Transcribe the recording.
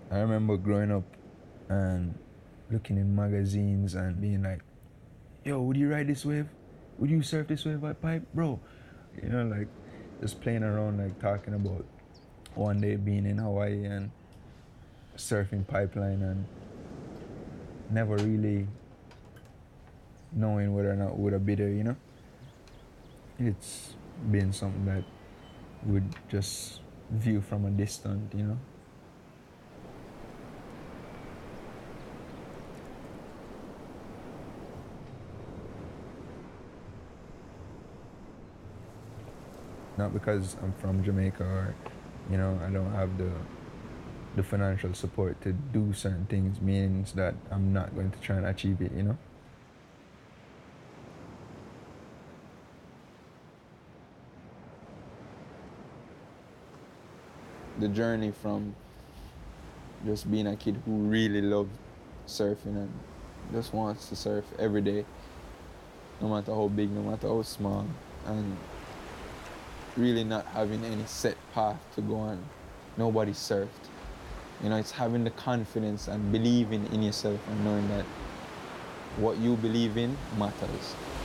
I remember growing up and looking in magazines and being like, yo, would you ride this wave? Would you surf this wave at Pipe? Bro, like just playing around, like talking about one day being in Hawaii and surfing Pipeline and never really knowing whether or not would I be there. It's been something that would just view from a distance. Not because I'm from Jamaica or, I don't have the financial support to do certain things means that I'm not going to try and achieve it. The journey from just being a kid who really loved surfing and just wants to surf every day, no matter how big, no matter how small, and really not having any set path to go on. Nobody surfed. It's having the confidence and believing in yourself and knowing that what you believe in matters.